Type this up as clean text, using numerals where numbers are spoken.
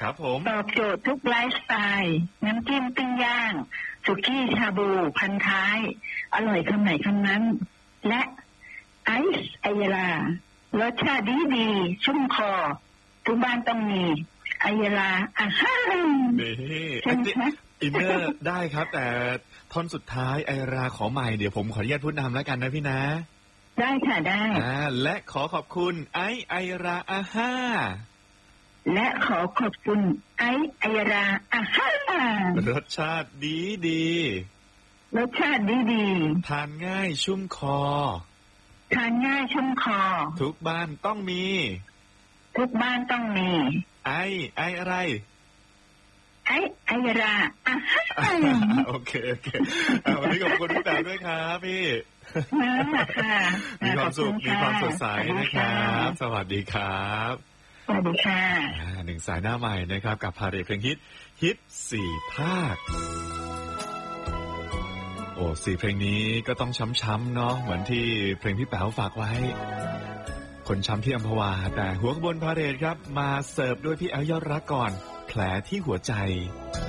ครับผมตอบโจทย์ทุกไลฟ์สไตล์น้ำจิ้มปิ้งย่างสุกี้ชาบูพันท้ายอร่อยคำไหนคำนั้นและไอซ์ไอยารารสชาติดีชุ่มคอทุกบ้านต้องมีไอยาราฮ่านี่อินเนอร์ได้ครับแต่ท่อนสุดท้ายไอราขอใหม่เดี๋ยวผมขออนุญาตพูดนำแล้วกันนะพี่นะได้ค่ะได้และขอขอบคุณไอราฮ่าและขอขอบคุณไอราฮ่ารสชาติดีรสชาติดีทานง่ายชุ่มคอทานง่ายชุ่มคอทุกบ้านต้องมีทุกบ้านต้องมีไออะไรไอยาราโอเควันนี้ขอบคุณพี่แป๋วด้วยครับพี่มีความสุขมีความสดใสนะครับสวัสดีครับสวัสดีค่ะหนึ่งสายหน้าใหม่นะครับกับพาเรทเพลงฮิต4 ภาคโอ้4 เพลงนี้ก็ต้องช้ำๆเนาะเหมือนที่เพลงพี่แป๋วฝากไว้คนช้ำที่อัมพวาแต่หัวขบวนพาเรทครับมาเสิร์ฟด้วยพี่แอลยอดรักก่อนแผลที่หัวใจ